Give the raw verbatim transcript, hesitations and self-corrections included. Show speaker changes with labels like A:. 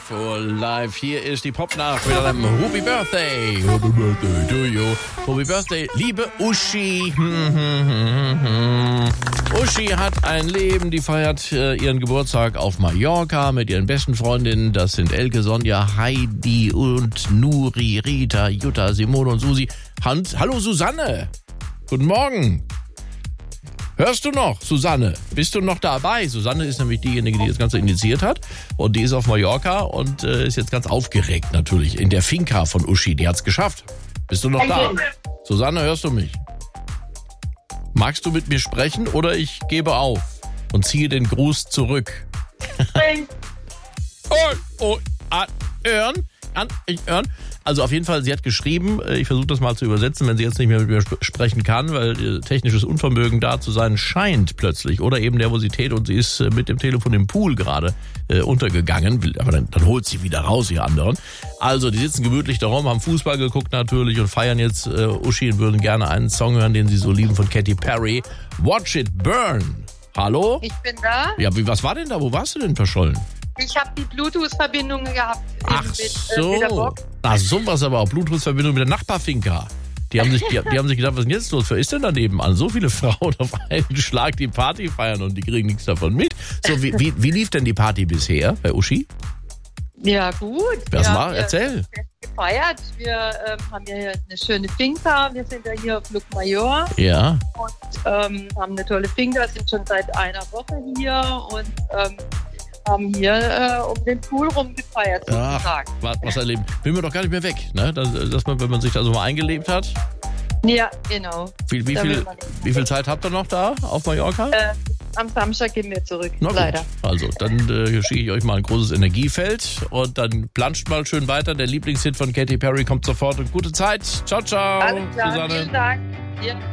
A: for Life. Hier ist die Popnacht mit einem Happy Birthday. Happy Birthday to you. Happy Birthday, liebe Uschi. Uschi hat ein Leben, die feiert äh, ihren Geburtstag auf Mallorca mit ihren besten Freundinnen. Das sind Elke, Sonja, Heidi und Nuri, Rita, Jutta, Simone und Susi. Hans, hallo Susanne. Guten Morgen. Hörst du noch, Susanne? Bist du noch dabei? Susanne ist nämlich diejenige, die das Ganze initiiert hat. Und die ist auf Mallorca und äh, ist jetzt ganz aufgeregt natürlich. In der Finca von Uschi. Die hat's geschafft. Bist du noch da? Susanne, hörst du mich? Magst du mit mir sprechen oder ich gebe auf und ziehe den Gruß zurück? oh, oh, an, hören, an, ich hören. Also auf jeden Fall, sie hat geschrieben, ich versuche das mal zu übersetzen, wenn sie jetzt nicht mehr mit mir sp- sprechen kann, weil technisches Unvermögen da zu sein scheint plötzlich oder eben Nervosität und sie ist mit dem Telefon im Pool gerade äh, untergegangen, aber dann, dann holt sie wieder raus, ihr anderen. Also die sitzen gemütlich darum, haben Fußball geguckt natürlich und feiern jetzt äh, Uschi und würden gerne einen Song hören, den sie so lieben von Katy Perry, Watch It Burn. Hallo?
B: Ich bin da.
A: Ja, wie, was war denn da? Wo warst du denn verschollen?
B: Ich habe die Bluetooth-Verbindung gehabt.
A: Ach
B: mit,
A: so.
B: Äh, mit der Box.
A: Ach, sowas aber auch. Bluetooth-Verbindung mit der Nachbarfinca. Die haben sich, die, die haben sich gedacht, was ist denn jetzt los? Wer ist denn daneben an? So viele Frauen auf einen Schlag die Party feiern und die kriegen nichts davon mit. So, wie, wie, wie lief denn die Party bisher bei Uschi?
B: Ja, gut.
A: Was
B: wir
A: war?
B: haben
A: Erzähl.
B: gefeiert. Wir ähm, haben ja hier eine schöne Finca. Wir sind ja hier auf Luc Major
A: Ja.
B: und ähm, haben eine tolle Finca, sind schon seit einer Woche hier und ähm, haben hier äh, um den Pool rumgefeiert sozusagen.
A: Ach, was, was erleben. Will man doch gar nicht mehr weg, ne? Dass, dass man, wenn man sich da so mal eingelebt hat.
B: Ja, genau.
A: Wie, wie,
B: Da
A: viel,
B: will man nicht.
A: wie viel Zeit habt ihr noch da auf Mallorca?
B: Äh, am Samstag gehen wir zurück,
A: Na gut.
B: leider.
A: Also, dann äh, schicke ich euch mal ein großes Energiefeld und dann planscht mal schön weiter. Der Lieblingshit von Katy Perry kommt sofort und gute Zeit. Ciao, ciao.
B: Alles klar,
A: Susanne.
B: vielen Dank. Ja.